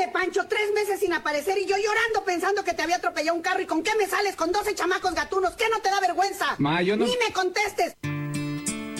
Órale, Pancho, 3 meses sin aparecer y yo llorando pensando que te había atropellado un carro. ¿Y con qué me sales con 12 chamacos gatunos? ¿Qué no te da vergüenza? Ma, yo no... ¡Ni me contestes!